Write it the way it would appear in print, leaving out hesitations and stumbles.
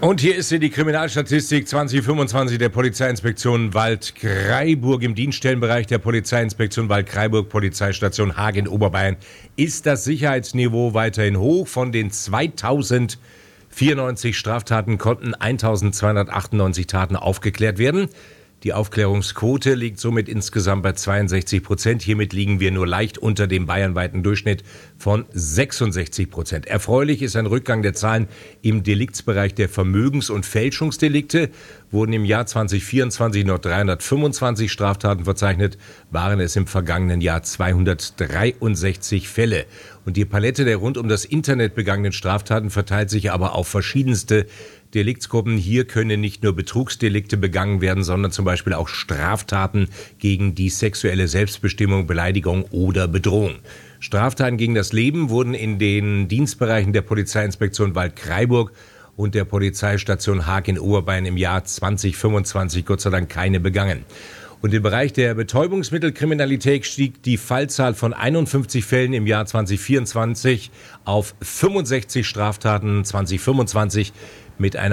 Und hier ist sie, die Kriminalstatistik 2025 der Polizeiinspektion Waldkraiburg. Im Dienststellenbereich der Polizeiinspektion Waldkraiburg, Polizeistation Haag in Oberbayern, ist das Sicherheitsniveau weiterhin hoch. Von den 2094 Straftaten konnten 1298 Taten aufgeklärt werden. Die Aufklärungsquote liegt somit insgesamt bei 62%. Hiermit liegen wir nur leicht unter dem bayernweiten Durchschnitt von 66%. Erfreulich ist ein Rückgang der Zahlen im Deliktsbereich der Vermögens- und Fälschungsdelikte. Wurden im Jahr 2024 noch 325 Straftaten verzeichnet, waren es im vergangenen Jahr 263 Fälle. Und die Palette der rund um das Internet begangenen Straftaten verteilt sich aber auf verschiedenste Deliktsgruppen. Hier können nicht nur Betrugsdelikte begangen werden, sondern zum Beispiel auch Straftaten gegen die sexuelle Selbstbestimmung, Beleidigung oder Bedrohung. Straftaten gegen das Leben wurden in den Dienstbereichen der Polizeiinspektion Waldkraiburg und der Polizeistation Haag in Oberbayern im Jahr 2025 Gott sei Dank keine begangen. Und im Bereich der Betäubungsmittelkriminalität stieg die Fallzahl von 51 Fällen im Jahr 2024 auf 65 Straftaten 2025 mit einer